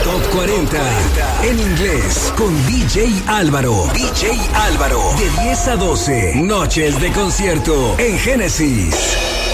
Top 40 en inglés con DJ Álvaro. DJ Álvaro. De 10 a 12. Noches de concierto en Génesis.